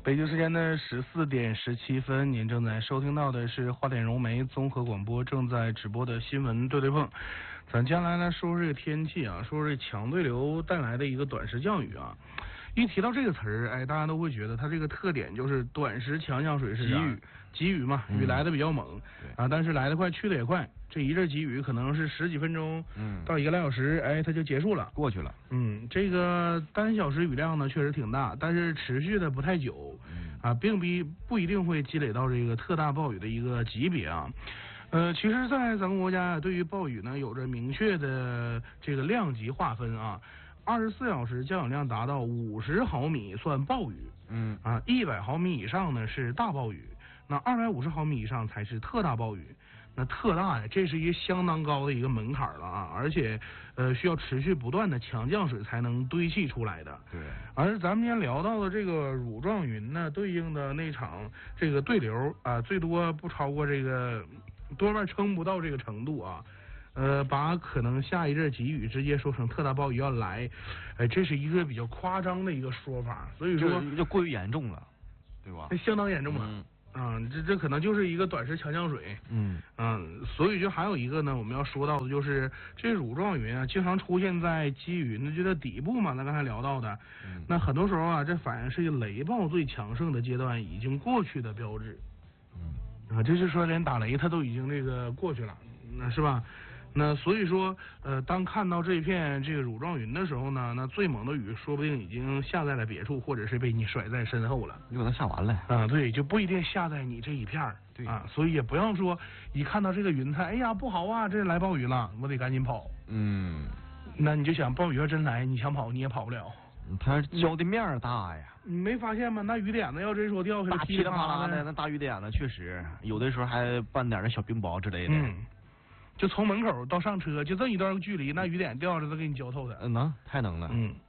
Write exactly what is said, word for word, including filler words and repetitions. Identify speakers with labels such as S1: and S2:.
S1: 北京时间的十四点十七分，您正在收听到的是花点融媒综合广播正在直播的新闻对对碰。咱接下来呢说说这个天气啊，说说这强对流带来的一个短时降雨啊。一提到这个词儿，哎，大家都会觉得它这个特点就是短时强降水是急雨，急雨嘛，雨来的比较猛、嗯、啊，但是来得快去得也快。这一阵急雨可能是十几分钟，嗯，到一个来小时，哎，它就结束了，
S2: 过去了。
S1: 嗯，这个单小时雨量呢确实挺大，但是持续的不太久，嗯啊，并不不一定会积累到这个特大暴雨的一个级别啊。呃，其实，在咱们国家对于暴雨呢有着明确的这个量级划分啊。二十四小时降雨量达到五十毫米算暴雨，嗯啊，一百毫米以上呢是大暴雨，那二百五十毫米以上才是特大暴雨。那特大呀，这是一个相当高的一个门槛了啊，而且呃需要持续不断的强降水才能堆砌出来的。
S2: 对，
S1: 而咱们今天聊到的这个乳状云呢，对应的那场这个对流啊，最多不超过这个，多半撑不到这个程度啊。呃，把可能下一阵急雨直接说成特大暴雨要来，哎，这是一个比较夸张的一个说法，所以说
S2: 就过于严重了，对吧？
S1: 相当严重了。嗯啊，这这可能就是一个短时强降水，嗯嗯，所以就还有一个呢，我们要说到的就是这乳状云啊，经常出现在积云那就在底部嘛，咱刚才聊到的，嗯、那很多时候啊，这反映是雷暴最强盛的阶段已经过去的标志，嗯啊，这就是说连打雷它都已经这个过去了，那是吧？那所以说，呃，当看到这片这个乳状云的时候呢，那最猛的雨说不定已经下在了别处，或者是被你甩在身后了。
S2: 有可能下完了。
S1: 啊，对，就不一定下在你这一片儿。
S2: 对
S1: 啊，所以也不要说一看到这个云彩，哎呀不好啊，这来暴雨了，我得赶紧跑。嗯，那你就想暴雨要真来，你想跑你也跑不了。
S2: 它浇的面儿大呀，
S1: 你没发现吗？那雨点子要真说掉下来，
S2: 噼里啪啦的，那大雨点子确实有的时候还拌点那小冰雹之类的。
S1: 嗯。就从门口到上车就这一段距离，那雨点掉着都给你浇透的。
S2: 嗯，能太能了。
S1: 嗯，